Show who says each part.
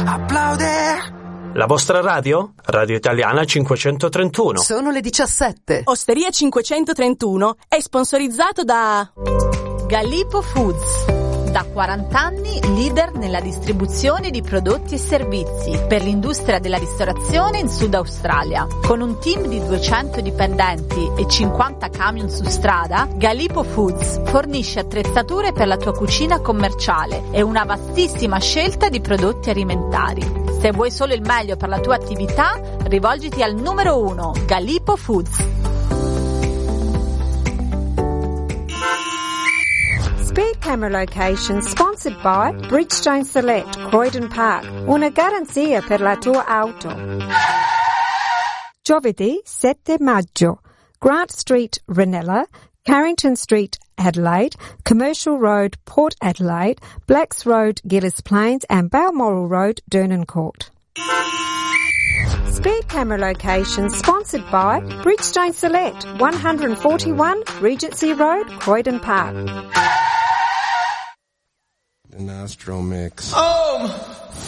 Speaker 1: Applaude.
Speaker 2: La vostra radio? Radio Italiana 531.
Speaker 1: Sono le 17.
Speaker 3: Osteria 531 è sponsorizzato da
Speaker 4: Gallipo Foods. Da 40 anni leader nella distribuzione di prodotti e servizi per l'industria della ristorazione in Sud Australia. Con un team di 200 dipendenti e 50 camion su strada, Gallipo Foods fornisce attrezzature per la tua cucina commerciale e una vastissima scelta di prodotti alimentari. Se vuoi solo il meglio per la tua attività, rivolgiti al numero 1, Gallipo Foods.
Speaker 5: Speed Camera Location sponsored by Bridgestone Select, Croydon Park. Una garanzia per la tua auto. Giovedì 7 maggio. Grant Street, Ranella, Carrington Street, Adelaide, Commercial Road, Port Adelaide, Blacks Road, Gillis Plains and Balmoral Road, Dernancourt. Speed Camera Location sponsored by Bridgestone Select, 141 Regency Road, Croydon Park.
Speaker 6: The Nostro Mix.
Speaker 7: Oh!